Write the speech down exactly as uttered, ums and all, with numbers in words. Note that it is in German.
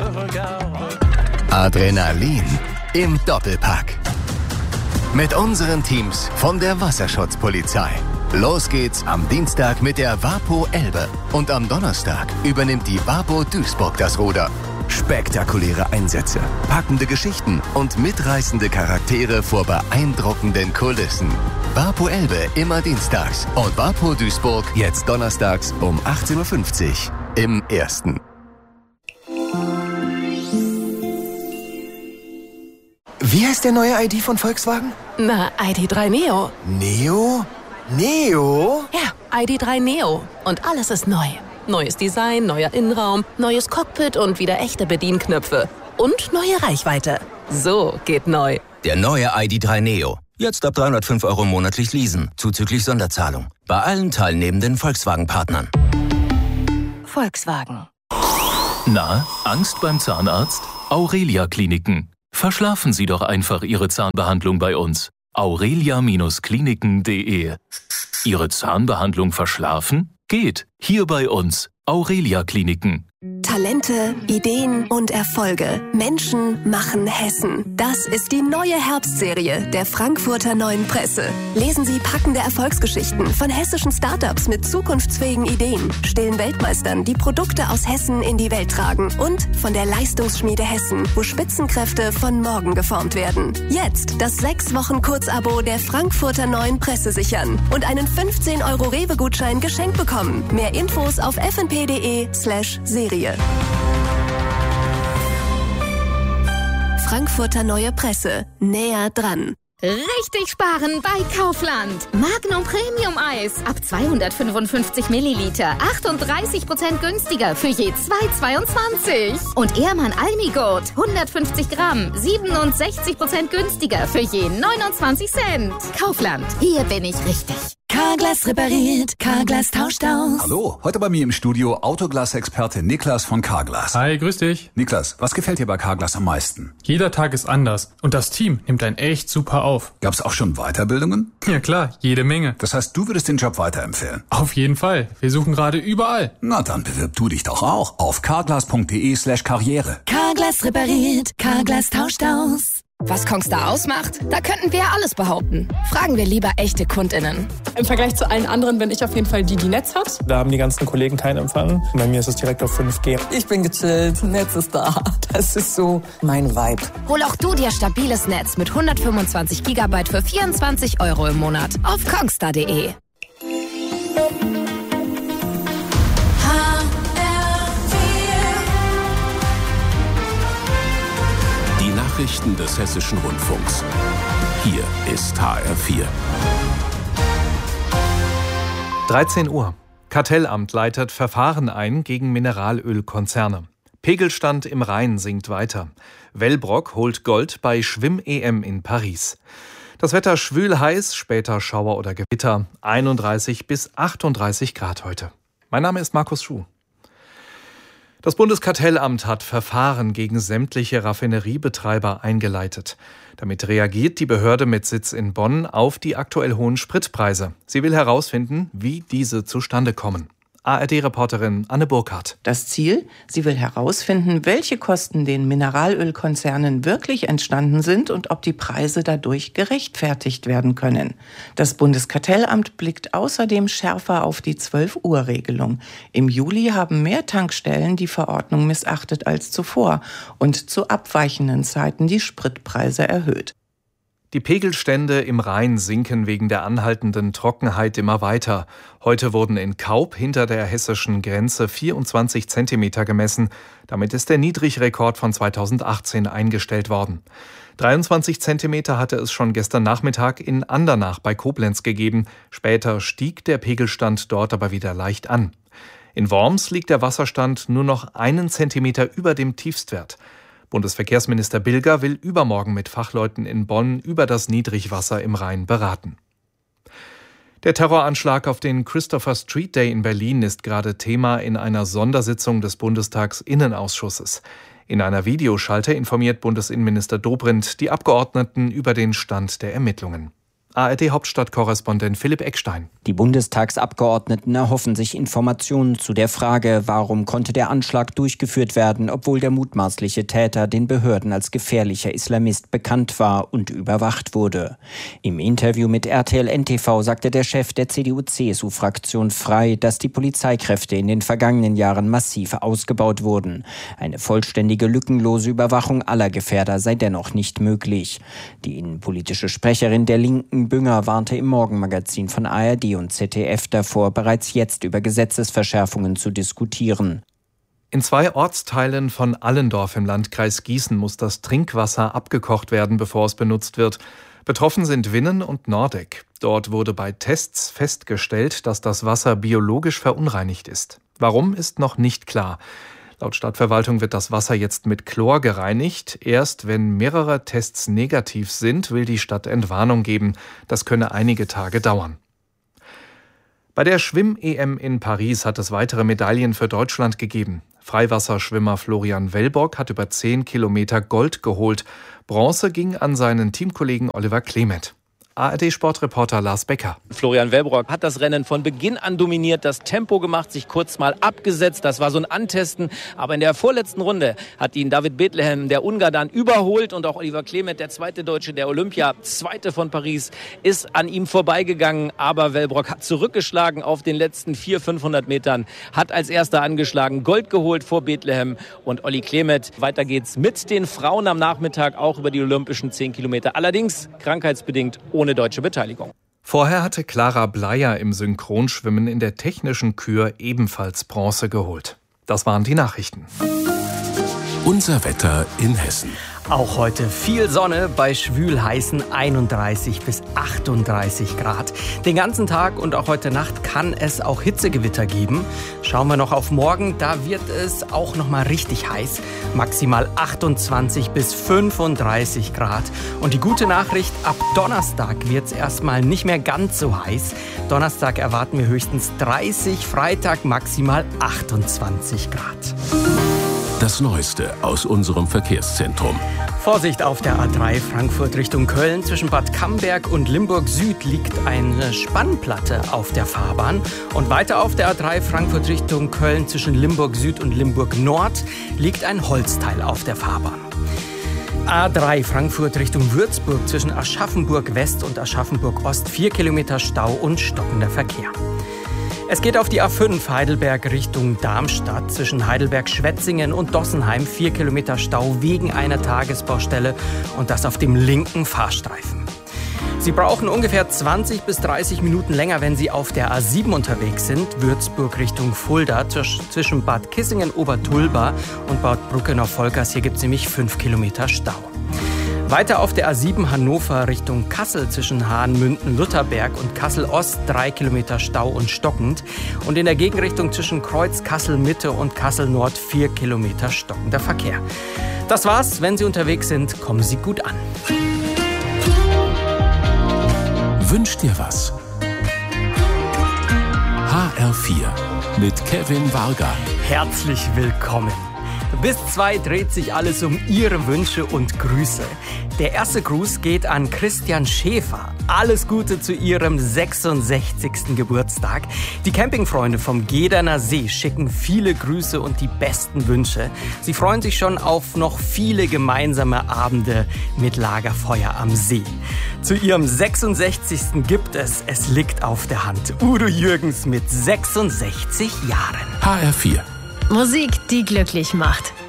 Adrenalin im Doppelpack. Mit unseren Teams von der Wasserschutzpolizei. Los geht's am Dienstag mit der Wapo Elbe. Und am Donnerstag übernimmt die Wapo Duisburg das Ruder. Spektakuläre Einsätze, packende Geschichten und mitreißende Charaktere vor beeindruckenden Kulissen. Wapo Elbe immer dienstags und Wapo Duisburg jetzt donnerstags um achtzehn Uhr fünfzig im Ersten. Wie heißt der neue I D von Volkswagen? Na, I D drei Neo. Neo? Neo? Ja, I D drei Neo. Und alles ist neu. Neues Design, neuer Innenraum, neues Cockpit und wieder echte Bedienknöpfe. Und neue Reichweite. So geht neu. Der neue I D drei Neo. Jetzt ab dreihundertfünf Euro monatlich leasen, zuzüglich Sonderzahlung. Bei allen teilnehmenden Volkswagen-Partnern. Volkswagen. Na, Angst beim Zahnarzt? Aurelia Kliniken. Verschlafen Sie doch einfach Ihre Zahnbehandlung bei uns. aurelia Kliniken punkt de. Ihre Zahnbehandlung verschlafen? Geht. Hier bei uns. Aurelia Kliniken. Talente, Ideen und Erfolge. Menschen machen Hessen. Das ist die neue Herbstserie der Frankfurter Neuen Presse. Lesen Sie packende Erfolgsgeschichten von hessischen Startups mit zukunftsfähigen Ideen, stillen Weltmeistern, die Produkte aus Hessen in die Welt tragen und von der Leistungsschmiede Hessen, wo Spitzenkräfte von morgen geformt werden. Jetzt das sechs Wochen Kurzabo der Frankfurter Neuen Presse sichern und einen fünfzehn Euro Rewe-Gutschein geschenkt bekommen. Mehr Infos auf f n p punkt de slash Serie. Frankfurter Neue Presse. Näher dran. Richtig sparen bei Kaufland. Magnum Premium Eis ab zweihundertfünfundfünfzig Milliliter. achtunddreißig Prozent günstiger für je zwei Euro zweiundzwanzig. Und Ehrmann Almigurt hundertfünfzig Gramm. siebenundsechzig Prozent günstiger für je neunundzwanzig Cent. Kaufland. Hier bin ich richtig. Carglass repariert, Carglass tauscht aus. Hallo, heute bei mir im Studio Autoglas-Experte Niklas von Carglass. Hi, grüß dich. Niklas, was gefällt dir bei Carglass am meisten? Jeder Tag ist anders und das Team nimmt einen echt super auf. Gab's auch schon Weiterbildungen? Ja klar, jede Menge. Das heißt, du würdest den Job weiterempfehlen? Auf jeden Fall. Wir suchen gerade überall. Na, dann bewirb du dich doch auch auf carglass punkt de slash karriere. Carglass repariert, Carglass tauscht aus. Was Kongstar ausmacht? Da könnten wir ja alles behaupten. Fragen wir lieber echte KundInnen. Im Vergleich zu allen anderen bin ich auf jeden Fall die, die Netz hat. Da haben die ganzen Kollegen keinen Empfang. Bei mir ist es direkt auf fünf G. Ich bin gechillt, Netz ist da. Das ist so mein Vibe. Hol auch du dir stabiles Netz mit hundertfünfundzwanzig Gigabyte für vierundzwanzig Euro im Monat auf kongstar punkt de. Nachrichten des Hessischen Rundfunks. Hier ist H R vier. dreizehn Uhr. Kartellamt leitet Verfahren ein gegen Mineralölkonzerne. Pegelstand im Rhein sinkt weiter. Wellbrock holt Gold bei Schwimm-E M in Paris. Das Wetter schwül heiß, später Schauer oder Gewitter. einunddreißig bis achtunddreißig Grad heute. Mein Name ist Markus Schuh. Das Bundeskartellamt hat Verfahren gegen sämtliche Raffineriebetreiber eingeleitet. Damit reagiert die Behörde mit Sitz in Bonn auf die aktuell hohen Spritpreise. Sie will herausfinden, wie diese zustande kommen. A R D-Reporterin Anne Burkhardt. Das Ziel? Sie will herausfinden, welche Kosten den Mineralölkonzernen wirklich entstanden sind und ob die Preise dadurch gerechtfertigt werden können. Das Bundeskartellamt blickt außerdem schärfer auf die zwölf Uhr Regelung. Im Juli haben mehr Tankstellen die Verordnung missachtet als zuvor und zu abweichenden Zeiten die Spritpreise erhöht. Die Pegelstände im Rhein sinken wegen der anhaltenden Trockenheit immer weiter. Heute wurden in Kaup hinter der hessischen Grenze vierundzwanzig Zentimeter gemessen. Damit ist der Niedrigrekord von zweitausendachtzehn eingestellt worden. dreiundzwanzig Zentimeter hatte es schon gestern Nachmittag in Andernach bei Koblenz gegeben. Später stieg der Pegelstand dort aber wieder leicht an. In Worms liegt der Wasserstand nur noch einen Zentimeter über dem Tiefstwert. Bundesverkehrsminister Bilger will übermorgen mit Fachleuten in Bonn über das Niedrigwasser im Rhein beraten. Der Terroranschlag auf den Christopher Street Day in Berlin ist gerade Thema in einer Sondersitzung des Bundestagsinnenausschusses. In einer Videoschalte informiert Bundesinnenminister Dobrindt die Abgeordneten über den Stand der Ermittlungen. A R D-Hauptstadtkorrespondent Philipp Eckstein. Die Bundestagsabgeordneten erhoffen sich Informationen zu der Frage, warum konnte der Anschlag durchgeführt werden, obwohl der mutmaßliche Täter den Behörden als gefährlicher Islamist bekannt war und überwacht wurde. Im Interview mit R T L N T V sagte der Chef der C D U C S U-Fraktion Frei, dass die Polizeikräfte in den vergangenen Jahren massiv ausgebaut wurden. Eine vollständige, lückenlose Überwachung aller Gefährder sei dennoch nicht möglich. Die innenpolitische Sprecherin der Linken, Bünger, warnte im Morgenmagazin von A R D und Z D F davor, bereits jetzt über Gesetzesverschärfungen zu diskutieren. In zwei Ortsteilen von Allendorf im Landkreis Gießen muss das Trinkwasser abgekocht werden, bevor es benutzt wird. Betroffen sind Winnen und Nordeck. Dort wurde bei Tests festgestellt, dass das Wasser biologisch verunreinigt ist. Warum, ist noch nicht klar. Laut Stadtverwaltung wird das Wasser jetzt mit Chlor gereinigt. Erst wenn mehrere Tests negativ sind, will die Stadt Entwarnung geben. Das könne einige Tage dauern. Bei der Schwimm-E M in Paris hat es weitere Medaillen für Deutschland gegeben. Freiwasserschwimmer Florian Wellborg hat über zehn Kilometer Gold geholt. Bronze ging an seinen Teamkollegen Oliver Klemet. A R D-Sportreporter Lars Becker. Florian Wellborg hat das Rennen von Beginn an dominiert, das Tempo gemacht, sich kurz mal abgesetzt. Das war so ein Antesten. Aber in der vorletzten Runde hat ihn David Bethlehem, der Ungar, dann überholt. Und auch Oliver Klemet, der zweite Deutsche der Olympia, zweite von Paris, ist an ihm vorbeigegangen. Aber Wellborg hat zurückgeschlagen auf den letzten vierhundert, fünfhundert Metern, hat als erster angeschlagen, Gold geholt vor Bethlehem und Olli Klemet. Weiter geht's mit den Frauen am Nachmittag, auch über die olympischen zehn Kilometer. Allerdings krankheitsbedingt ohne deutsche Beteiligung. Vorher hatte Clara Bleier im Synchronschwimmen in der technischen Kür ebenfalls Bronze geholt. Das waren die Nachrichten. Unser Wetter in Hessen. Auch heute viel Sonne bei schwül-heißen einunddreißig bis achtunddreißig Grad. Den ganzen Tag und auch heute Nacht kann es auch Hitzegewitter geben. Schauen wir noch auf morgen, da wird es auch noch mal richtig heiß. Maximal achtundzwanzig bis fünfunddreißig Grad. Und die gute Nachricht, ab Donnerstag wird es erstmal nicht mehr ganz so heiß. Donnerstag erwarten wir höchstens dreißig, Freitag maximal achtundzwanzig Grad. Das Neueste aus unserem Verkehrszentrum. Vorsicht auf der A drei Frankfurt Richtung Köln. Zwischen Bad Camberg und Limburg Süd liegt eine Spannplatte auf der Fahrbahn. Und weiter auf der A drei Frankfurt Richtung Köln zwischen Limburg Süd und Limburg Nord liegt ein Holzteil auf der Fahrbahn. A drei Frankfurt Richtung Würzburg zwischen Aschaffenburg West und Aschaffenburg Ost vier Kilometer Stau und stockender Verkehr. Es geht auf die A fünf Heidelberg Richtung Darmstadt zwischen Heidelberg-Schwetzingen und Dossenheim vier Kilometer Stau wegen einer Tagesbaustelle und das auf dem linken Fahrstreifen. Sie brauchen ungefähr zwanzig bis dreißig Minuten länger, wenn Sie auf der A sieben unterwegs sind, Würzburg Richtung Fulda zwischen Bad Kissingen-Obertulba und Bad Bruckenau-Volkers. Hier gibt es nämlich fünf Kilometer Stau. Weiter auf der A sieben Hannover Richtung Kassel zwischen Hahn-Münden-Lutherberg und Kassel-Ost drei Kilometer Stau und stockend. Und in der Gegenrichtung zwischen Kreuz Kassel-Mitte und Kassel-Nord vier Kilometer stockender Verkehr. Das war's. Wenn Sie unterwegs sind, kommen Sie gut an. Wünsch dir was. H R vier mit Kevin Varga. Herzlich willkommen. Bis zwei dreht sich alles um Ihre Wünsche und Grüße. Der erste Gruß geht an Christian Schäfer. Alles Gute zu Ihrem sechsundsechzigsten Geburtstag. Die Campingfreunde vom Gederner See schicken viele Grüße und die besten Wünsche. Sie freuen sich schon auf noch viele gemeinsame Abende mit Lagerfeuer am See. Zu Ihrem sechsundsechzigsten gibt es, es liegt auf der Hand, Udo Jürgens mit sechsundsechzig Jahren. H R vier. Musik, die glücklich macht.